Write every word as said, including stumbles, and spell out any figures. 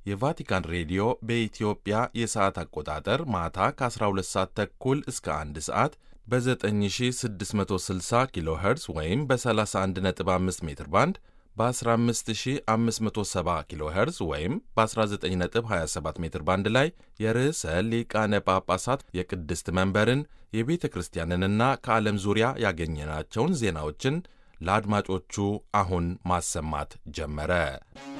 የቫቲካን ሬዲዮ በኢትዮጵያ የሰዓት አቆጣጠር ማታ ከ12 ሰዓት ተኩል እስከ አንድ ሰዓት በ9660 ኪሎ ሄርዝ ወይም በ31.5 ሜትር ባንድ በ15570 ኪሎ ሄርዝ ወይም በ19.27 ሜትር ባንድ ላይ የርዕሰ ሊቃነ ጳጳሳት የቅድስት መንበርን የቤተ ክርስቲያንንና ከዓለም ዙሪያ ያገኘናቸውን ዜናዎችን ለአድማጮቹ አሁን ማሰማት ጀመረ።